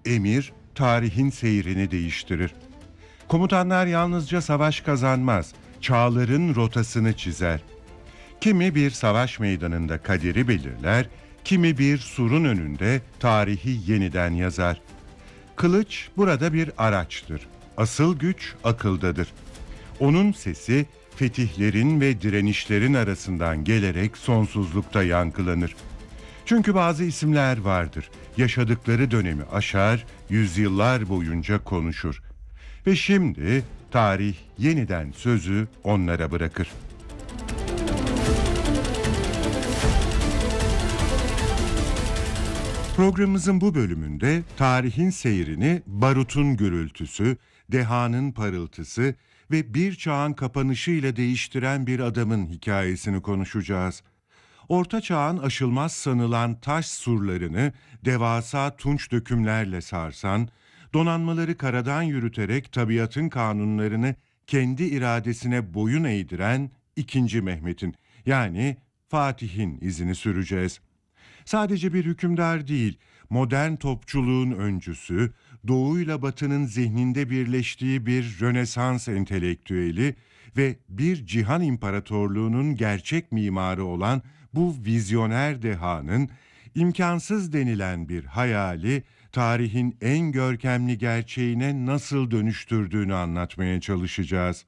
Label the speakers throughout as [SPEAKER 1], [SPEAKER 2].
[SPEAKER 1] emir tarihin seyrini değiştirir. Komutanlar yalnızca savaş kazanmaz, çağların rotasını çizer. Kimi bir savaş meydanında kaderi belirler, kimi bir surun önünde tarihi yeniden yazar. Kılıç burada bir araçtır. Asıl güç akıldadır. Onun sesi fetihlerin ve direnişlerin arasından gelerek sonsuzlukta yankılanır. Çünkü bazı isimler vardır. Yaşadıkları dönemi aşar, yüzyıllar boyunca konuşur. Ve şimdi tarih yeniden sözü onlara bırakır. Programımızın bu bölümünde tarihin seyrini barutun gürültüsü, dehanın parıltısı ve bir çağın kapanışıyla değiştiren bir adamın hikayesini konuşacağız. Orta Çağ'ın aşılmaz sanılan taş surlarını devasa tunç dökümlerle sarsan, donanmaları karadan yürüterek tabiatın kanunlarını kendi iradesine boyun eğdiren 2. Mehmet'in yani Fatih'in izini süreceğiz. Sadece bir hükümdar değil, modern topçuluğun öncüsü, doğuyla batının zihninde birleştiği bir Rönesans entelektüeli ve bir cihan imparatorluğunun gerçek mimarı olan bu vizyoner dehanın imkansız denilen bir hayali tarihin en görkemli gerçeğine nasıl dönüştürdüğünü anlatmaya çalışacağız.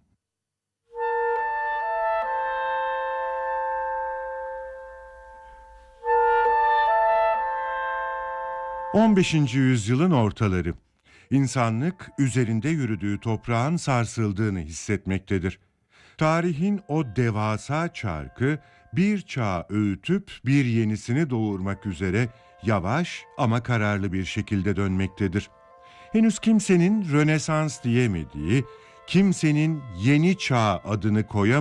[SPEAKER 1] 15. yüzyılın ortaları. İnsanlık üzerinde yürüdüğü toprağın sarsıldığını hissetmektedir. Tarihin o devasa çarkı bir çağ öğütüp bir yenisini doğurmak üzere yavaş ama kararlı bir şekilde dönmektedir. Henüz kimsenin Rönesans diyemediği, kimsenin yeni çağ adını koyamadığı